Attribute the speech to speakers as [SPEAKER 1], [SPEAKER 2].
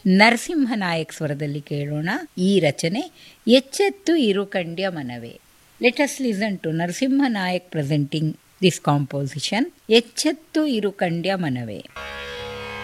[SPEAKER 1] ನರಸಿಂಹನಾಯಕ್ ಸ್ವರದಲ್ಲಿ ಕೇಳೋಣ ಈ ರಚನೆ ಎಚ್ಚೆತ್ತು ಇರುಕಂಡ್ಯ ಮನವೇ. Let us listen to Narasimha Nayak presenting this composition ಎಚ್ಚೆತ್ತು ಇರುಕಂಡ್ಯ ಮನವೇ.